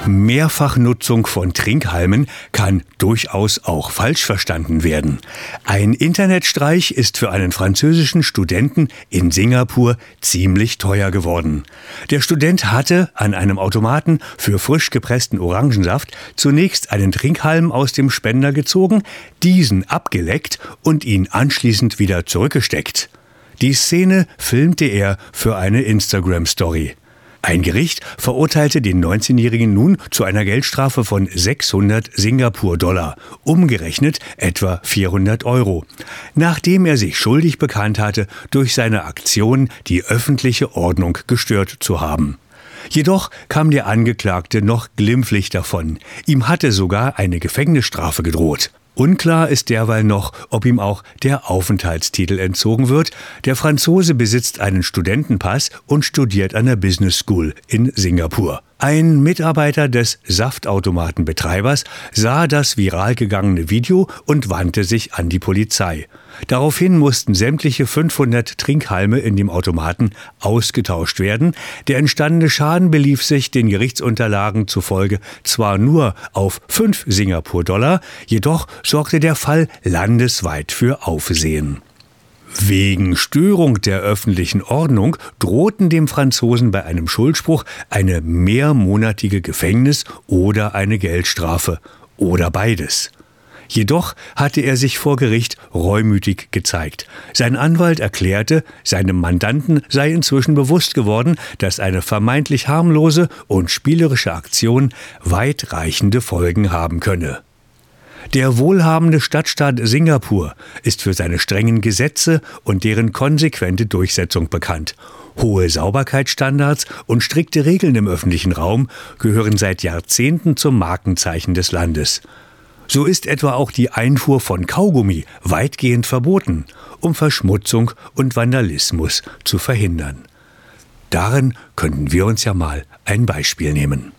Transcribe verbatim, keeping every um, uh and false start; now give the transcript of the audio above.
Mehrfachnutzung von Trinkhalmen kann durchaus auch falsch verstanden werden. Ein Internetstreich ist für einen französischen Studenten in Singapur ziemlich teuer geworden. Der Student hatte an einem Automaten für frisch gepressten Orangensaft zunächst einen Trinkhalm aus dem Spender gezogen, diesen abgeleckt und ihn anschließend wieder zurückgesteckt. Die Szene filmte er für eine Instagram-Story. Ein Gericht verurteilte den neunzehnjährigen nun zu einer Geldstrafe von sechshundert Singapur-Dollar, umgerechnet etwa vierhundert Euro, nachdem er sich schuldig bekannt hatte, durch seine Aktion die öffentliche Ordnung gestört zu haben. Jedoch kam der Angeklagte noch glimpflich davon. Ihm hatte sogar eine Gefängnisstrafe gedroht. Unklar ist derweil noch, ob ihm auch der Aufenthaltstitel entzogen wird. Der Franzose besitzt einen Studentenpass und studiert an der Business School in Singapur. Ein Mitarbeiter des Saftautomatenbetreibers sah das viral gegangene Video und wandte sich an die Polizei. Daraufhin mussten sämtliche fünfhundert Trinkhalme in dem Automaten ausgetauscht werden. Der entstandene Schaden belief sich den Gerichtsunterlagen zufolge zwar nur auf fünf Singapur-Dollar, jedoch sorgte der Fall landesweit für Aufsehen. Wegen Störung der öffentlichen Ordnung drohten dem Franzosen bei einem Schuldspruch eine mehrmonatige Gefängnis oder eine Geldstrafe oder beides. Jedoch hatte er sich vor Gericht reumütig gezeigt. Sein Anwalt erklärte, seinem Mandanten sei inzwischen bewusst geworden, dass eine vermeintlich harmlose und spielerische Aktion weitreichende Folgen haben könne. Der wohlhabende Stadtstaat Singapur ist für seine strengen Gesetze und deren konsequente Durchsetzung bekannt. Hohe Sauberkeitsstandards und strikte Regeln im öffentlichen Raum gehören seit Jahrzehnten zum Markenzeichen des Landes. So ist etwa auch die Einfuhr von Kaugummi weitgehend verboten, um Verschmutzung und Vandalismus zu verhindern. Darin könnten wir uns ja mal ein Beispiel nehmen.